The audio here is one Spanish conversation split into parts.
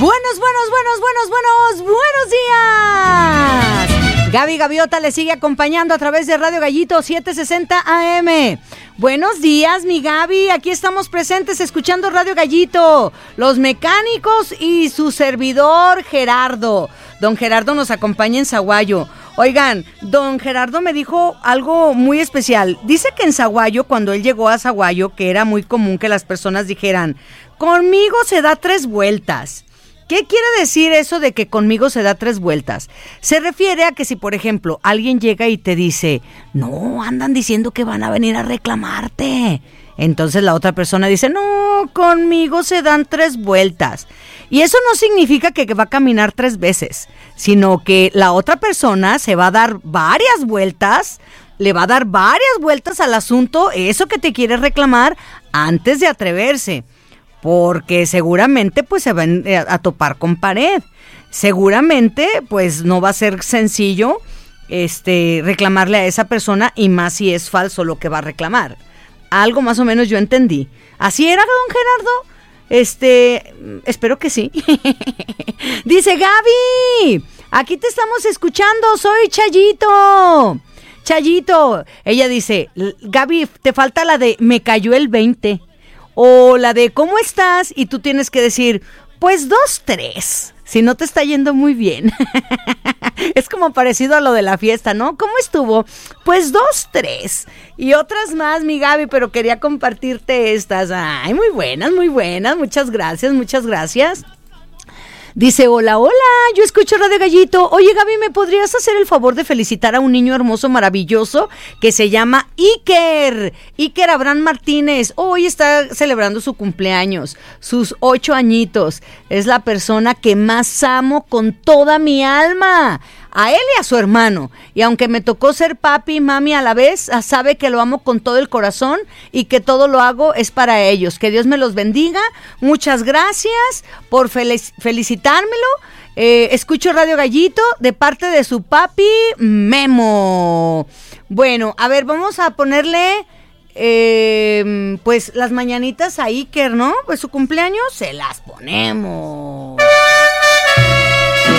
Buenos días. Gaby Gaviota le sigue acompañando a través de Radio Gallito 760 AM. Buenos días, mi Gaby. Aquí estamos presentes escuchando Radio Gallito. Los mecánicos y su servidor Gerardo. Don Gerardo nos acompaña en Zaguayo. Oigan, don Gerardo me dijo algo muy especial. Dice que en Zaguayo, cuando él llegó a Zaguayo, que era muy común que las personas dijeran, conmigo se da 3 vueltas. ¿Qué quiere decir eso de que conmigo se da 3 vueltas? Se refiere a que si, por ejemplo, alguien llega y te dice, no, andan diciendo que van a venir a reclamarte. Entonces la otra persona dice, no, conmigo se dan 3 vueltas. Y eso no significa que va a caminar 3 veces, sino que la otra persona se va a dar varias vueltas, le va a dar varias vueltas al asunto, eso que te quiere reclamar, antes de atreverse. Porque seguramente pues se van a topar con pared. Seguramente pues no va a ser sencillo reclamarle a esa persona, y más si es falso lo que va a reclamar. Algo más o menos yo entendí. ¿Así era, don Gerardo? Espero que sí. Dice Gaby, aquí te estamos escuchando, soy Chayito. Ella dice, Gaby, te falta la de me cayó el 20. O la de ¿cómo estás? Y tú tienes que decir, pues 2, 3, si no te está yendo muy bien. Es como parecido a lo de la fiesta, ¿no? ¿Cómo estuvo? Pues 2, 3. Y otras más, mi Gaby, pero quería compartirte estas. Ay, muy buenas, muchas gracias. Dice, hola, yo escucho Radio Gallito. Oye, Gaby, ¿me podrías hacer el favor de felicitar a un niño hermoso, maravilloso, que se llama Iker Abraham Martínez? Hoy está celebrando su cumpleaños, sus 8 añitos. Es la persona que más amo con toda mi alma. A él y a su hermano. Y aunque me tocó ser papi y mami a la vez, sabe que lo amo con todo el corazón y que todo lo hago es para ellos. Que Dios me los bendiga. Muchas gracias por felicitármelo. Escucho Radio Gallito de parte de su papi Memo. Bueno, a ver, vamos a ponerle pues las mañanitas a Iker, ¿no? Pues su cumpleaños se las ponemos.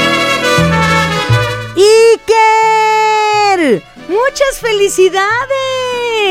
¡Iker! ¡Muchas felicidades!